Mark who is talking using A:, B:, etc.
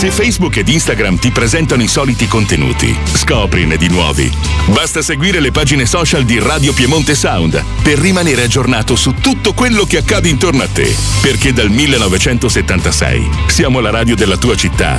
A: Se Facebook ed Instagram ti presentano i soliti contenuti, scoprine di nuovi. Basta seguire le pagine social di Radio Piemonte Sound per rimanere aggiornato su tutto quello che accade intorno a te. Perché dal 1976 siamo la radio della tua città